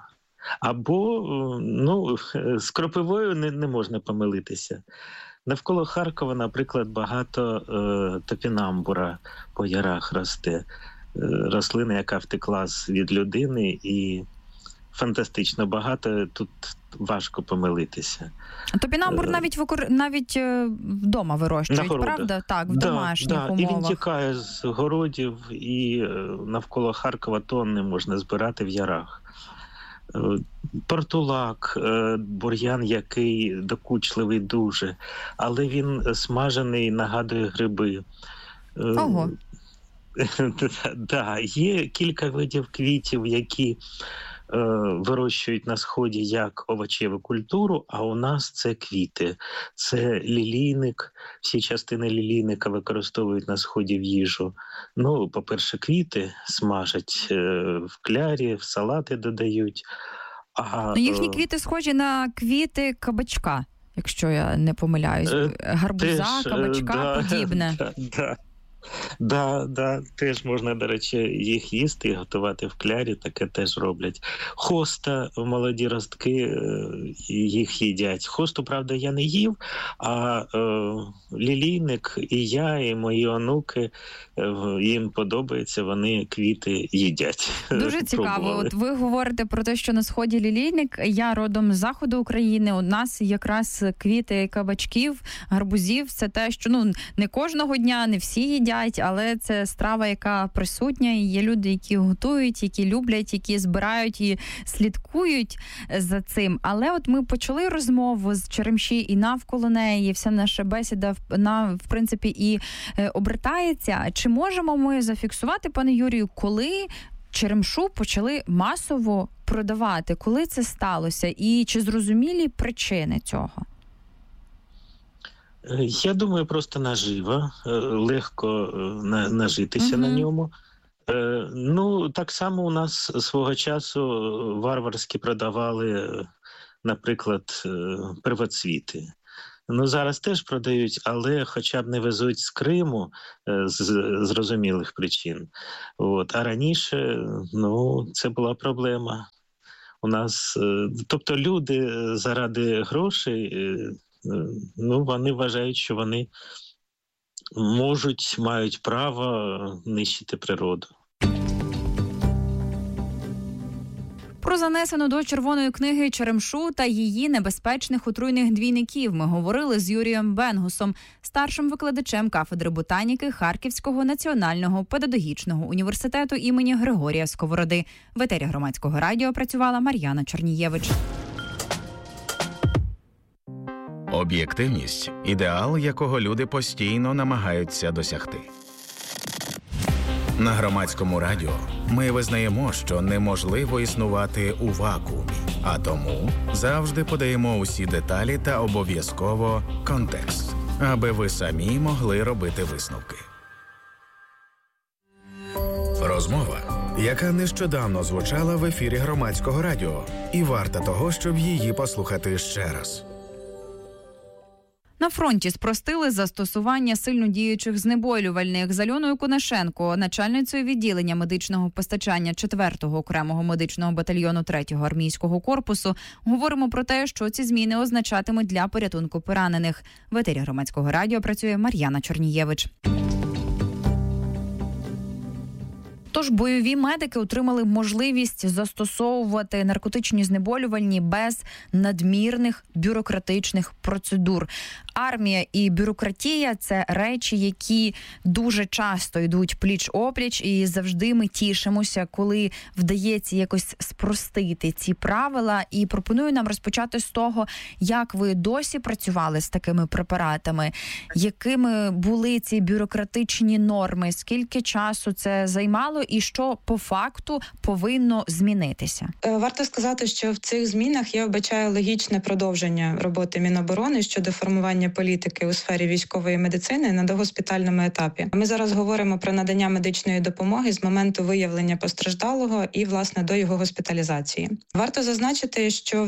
Або, з кропивою не можна помилитися. Навколо Харкова, наприклад, багато топінамбура по ярах росте. Рослина, яка втекла від людини, і фантастично багато, тут важко помилитися. Топінамбур навіть вдома вирощують, правда? Так, в домашніх умовах. І він тікає з городів, і навколо Харкова тонни можна збирати в ярах. Портулак, бур'ян, який докучливий дуже, але він смажений, нагадує гриби. Ого. Є кілька видів квітів, які вирощують на Сході як овочеву культуру, а у нас це квіти. Це лілійник, всі частини лілійника використовують на Сході в їжу. По-перше, квіти смажать в клярі, в салати додають. Їхні квіти схожі на квіти кабачка, якщо я не помиляюсь. Гарбуза, кабачка, подібне. Да, теж можна, до речі, їх їсти і готувати в клярі, таке теж роблять. Хоста, молоді ростки, їх їдять. Хосту, правда, я не їв, а лілійник і я, і мої онуки, їм подобається, вони квіти їдять. Дуже цікаво. От ви говорите про те, що на сході лілійник. Я родом з заходу України. У нас якраз квіти кабачків, гарбузів. Це те, що не кожного дня, не всі їдять, але це страва, яка присутня. І є люди, які готують, які люблять, які збирають і слідкують за цим. Але от ми почали розмову з черемші і навколо неї, і вся наша бесіда в принципі і обертається. Чи можемо ми зафіксувати, пане Юрію, коли черемшу почали масово продавати? Коли це сталося? І чи зрозумілі причини цього? Я думаю, просто нажива. Легко нажитися на ньому. Так само у нас свого часу варварськи продавали, наприклад, первоцвіти. Зараз теж продають, але хоча б не везуть з Криму з зрозумілих причин. А раніше, це була проблема. У нас, тобто люди заради грошей, вони вважають, що вони мають право нищити природу. Про занесену до Червоної книги черемшу та її небезпечних отруйних двійників ми говорили з Юрієм Бенгусом, старшим викладачем кафедри ботаніки Харківського національного педагогічного університету імені Григорія Сковороди. В етері Громадського радіо працювала Мар'яна Чернієвич. Об'єктивність – ідеал, якого люди постійно намагаються досягти. На Громадському радіо ми визнаємо, що неможливо існувати у вакуумі, а тому завжди подаємо усі деталі та обов'язково контекст, аби ви самі могли робити висновки. Розмова, яка нещодавно звучала в ефірі Громадського радіо, і варта того, щоб її послухати ще раз. На фронті спростили застосування сильнодіючих знеболювальних. З Альоною Конашенко, начальницею відділення медичного постачання 4-го окремого медичного батальйону 3-го армійського корпусу, говоримо про те, що ці зміни означатимуть для порятунку поранених. В етері Громадського радіо працює Мар'яна Чернієвич. Тож бойові медики отримали можливість застосовувати наркотичні знеболювальні без надмірних бюрократичних процедур. Армія і бюрократія – це речі, які дуже часто йдуть пліч-опліч, і завжди ми тішимося, коли вдається якось спростити ці правила. І пропоную нам розпочати з того, як ви досі працювали з такими препаратами, якими були ці бюрократичні норми, скільки часу це займало і що по факту повинно змінитися? Варто сказати, що в цих змінах я вбачаю логічне продовження роботи Міноборони щодо формування політики у сфері військової медицини на догоспітальному етапі. Ми зараз говоримо про надання медичної допомоги з моменту виявлення постраждалого і, власне, до його госпіталізації. Варто зазначити, що в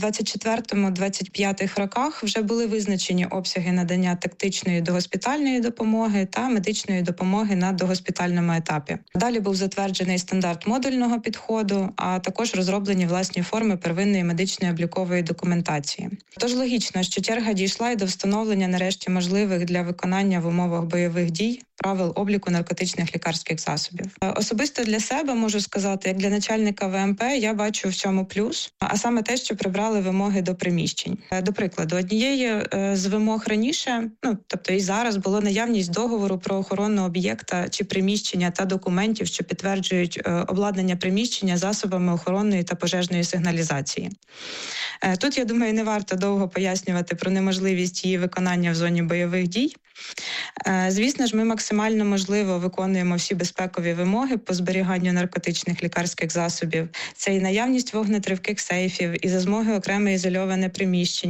24-25 роках вже були визначені обсяги надання тактичної догоспітальної допомоги та медичної допомоги на догоспітальному етапі. Далі був затверджений стандарт модульного підходу, а також розроблені власні форми первинної медичної облікової документації. Тож логічно, що черга дійшла і до встановлення нарешті можливих для виконання в умовах бойових дій правил обліку наркотичних лікарських засобів. Особисто для себе можу сказати, як для начальника ВМП, я бачу в цьому плюс, а саме те, що прибрали вимоги до приміщень. До прикладу, однією з вимог раніше, тобто і зараз, було наявність договору про охорону об'єкта чи приміщення та документів, що підтверджують обладнання приміщення засобами охоронної та пожежної сигналізації. Тут, я думаю, не варто довго пояснювати про неможливість її виконання в зоні бойових дій. Звісно ж, ми максимально можливо виконуємо всі безпекові вимоги по зберіганню наркотичних лікарських засобів. Це і наявність вогнетривких сейфів, і за змоги окреме ізольоване приміщення.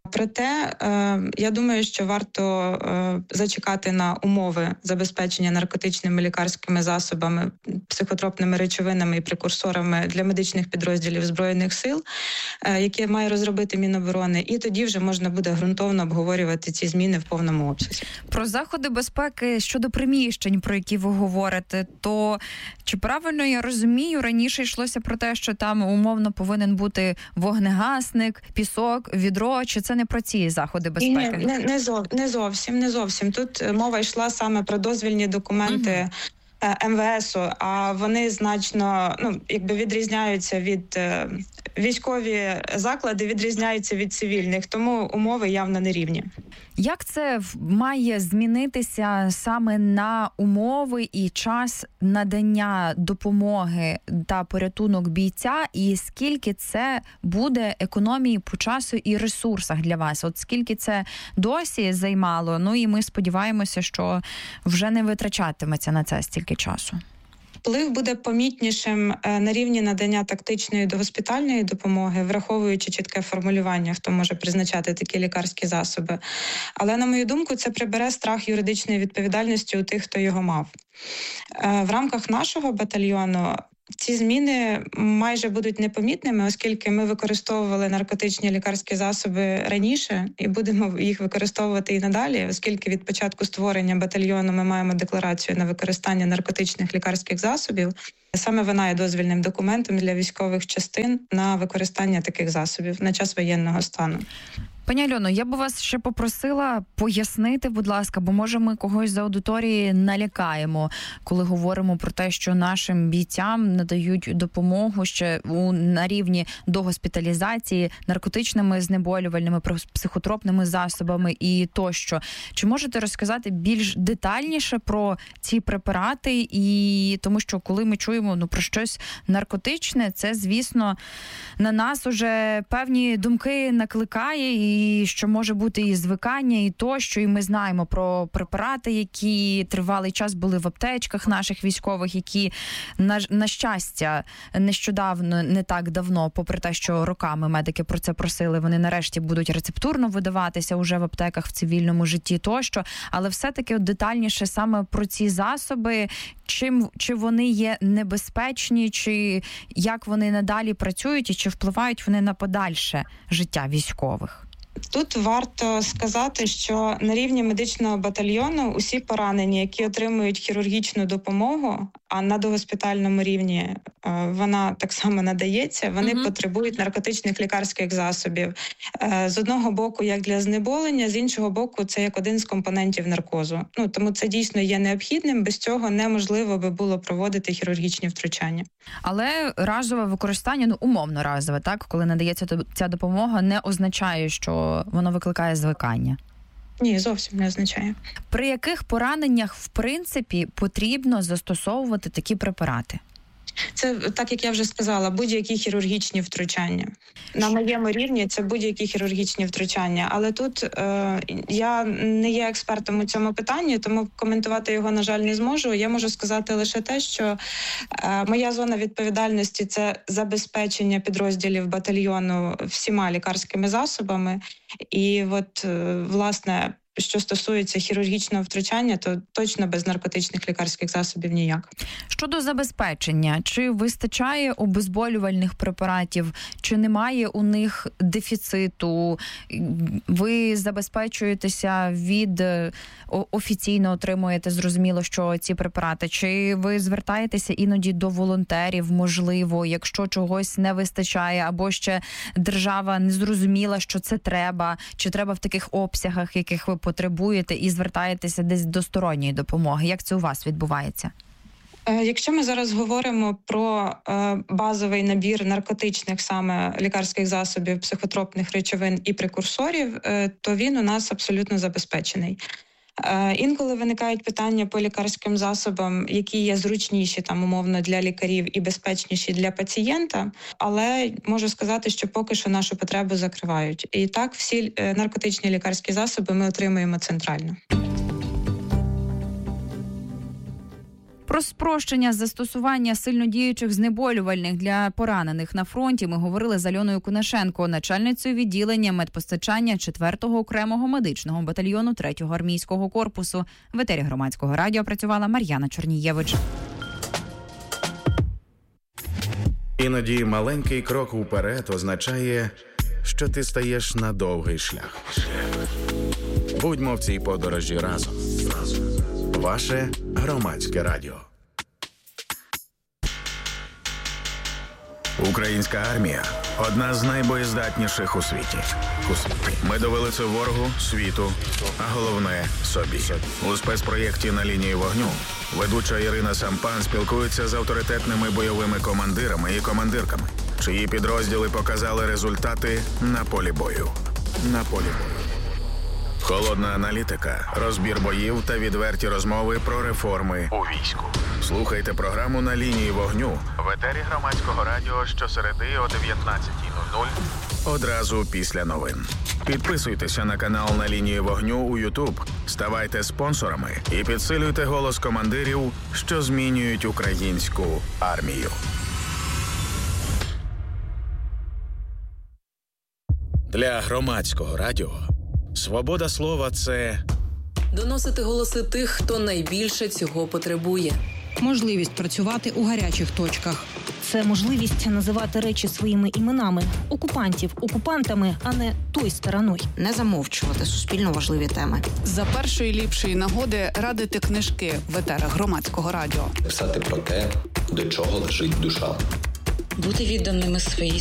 Проте, я думаю, що варто зачекати на умови забезпечення наркотичними лікарськими засобами, психотропними речовинами і прекурсорами для медичних підрозділів Збройних сил, які має розробити Міноборони, і тоді вже можна буде ґрунтовно обговорювати ці зміни в повному обсязі. Про заходи безпеки щодо приміщень, про які ви говорите, то чи правильно я розумію, раніше йшлося про те, що там умовно повинен бути вогнегасник, пісок, відро, чи це не про ці заходи безпеки? Ні, не зовсім. Тут мова йшла саме про дозвільні документи МВСу, а вони значно, відрізняються від військові заклади, відрізняються від цивільних, тому умови явно не рівні. Як це має змінитися саме на умови і час надання допомоги та порятунок бійця, і скільки це буде економії по часу і ресурсах для вас? От скільки це досі займало, і ми сподіваємося, що вже не витрачатиметься на це стільки часу. Вплив буде помітнішим на рівні надання тактичної догоспітальної допомоги, враховуючи чітке формулювання, хто може призначати такі лікарські засоби. Але, на мою думку, це прибере страх юридичної відповідальності у тих, хто його мав. В рамках нашого батальйону ці зміни майже будуть непомітними, оскільки ми використовували наркотичні лікарські засоби раніше і будемо їх використовувати і надалі, оскільки від початку створення батальйону ми маємо декларацію на використання наркотичних лікарських засобів. Саме вона є дозвільним документом для військових частин на використання таких засобів на час воєнного стану. Пані Альоно, я б вас ще попросила пояснити, будь ласка, бо, може, ми когось з аудиторії налякаємо, коли говоримо про те, що нашим бійцям надають допомогу ще на рівні догоспіталізації наркотичними знеболювальними, психотропними засобами і тощо. Чи можете розказати більш детальніше про ці препарати? І тому що, коли ми чуємо про щось наркотичне, це, звісно, на нас уже певні думки накликає, і що може бути і звикання, і тощо, і ми знаємо про препарати, які тривалий час були в аптечках наших військових, які, на щастя, нещодавно, не так давно, попри те, що роками медики про це просили, вони нарешті будуть рецептурно видаватися уже в аптеках в цивільному житті тощо, але все-таки детальніше саме про ці засоби, чи вони є небезпечні, чи як вони надалі працюють, і чи впливають вони на подальше життя військових? Тут варто сказати, що на рівні медичного батальйону усі поранені, які отримують хірургічну допомогу, а на догоспітальному рівні вона так само надається, вони потребують наркотичних лікарських засобів. З одного боку, як для знеболення, з іншого боку, це як один з компонентів наркозу. Тому це дійсно є необхідним, без цього неможливо би було проводити хірургічні втручання. Але разове використання, умовно разове, так, коли надається ця допомога, не означає, що воно викликає звикання. Ні, зовсім не означає. При яких пораненнях, в принципі, потрібно застосовувати такі препарати? Це, так як я вже сказала, будь-які хірургічні втручання. На моєму рівні це будь-які хірургічні втручання. Але тут я не є експертом у цьому питанні, тому коментувати його, на жаль, не зможу. Я можу сказати лише те, що моя зона відповідальності – це забезпечення підрозділів батальйону всіма лікарськими засобами. І власне, що стосується хірургічного втручання, то точно без наркотичних лікарських засобів ніяк. Щодо забезпечення, чи вистачає обезболювальних препаратів, чи немає у них дефіциту? Ви забезпечуєтеся офіційно отримуєте, зрозуміло, що ці препарати? Чи ви звертаєтеся іноді до волонтерів, можливо, якщо чогось не вистачає, або ще держава не зрозуміла, що це треба, чи треба в таких обсягах, яких ви потребуєте, і звертаєтеся десь до сторонньої допомоги? Як це у вас відбувається? Якщо ми зараз говоримо про базовий набір наркотичних саме лікарських засобів, психотропних речовин і прекурсорів, то він у нас абсолютно забезпечений. Інколи виникають питання по лікарським засобам, які є зручніші умовно для лікарів і безпечніші для пацієнта, але можу сказати, що поки що нашу потребу закривають. І так всі наркотичні лікарські засоби ми отримуємо центрально. Про спрощення застосування сильнодіючих знеболювальних для поранених на фронті ми говорили з Альоною Кунашенко, начальницею відділення медпостачання 4-го окремого медичного батальйону 3-го армійського корпусу. В етері Громадського радіо працювала Мар'яна Чорнієвич. Іноді маленький крок уперед означає, що ти стаєш на довгий шлях. Будьмо в цій подорожі разом. Ваше Громадське радіо. Українська армія – одна з найбоєздатніших у світі. Ми довели це ворогу, світу, а головне – собі. У спецпроєкті «На лінії вогню» ведуча Ірина Сампан спілкується з авторитетними бойовими командирами і командирками, чиї підрозділи показали результати на полі бою. Холодна аналітика, розбір боїв та відверті розмови про реформи у війську. Слухайте програму «На лінії вогню» в етері Громадського радіо щосереди о 19:00 одразу після новин. Підписуйтеся на канал «На лінії вогню» у YouTube, ставайте спонсорами і підсилюйте голос командирів, що змінюють українську армію. Для Громадського радіо свобода слова – це доносити голоси тих, хто найбільше цього потребує. Можливість працювати у гарячих точках. Це можливість називати речі своїми іменами. Окупантів окупантами, а не той стороною. Не замовчувати суспільно важливі теми. За першої ліпшої нагоди радити книжки в етерах Громадського радіо. Писати про те, до чого лежить душа. Бути відданими своїй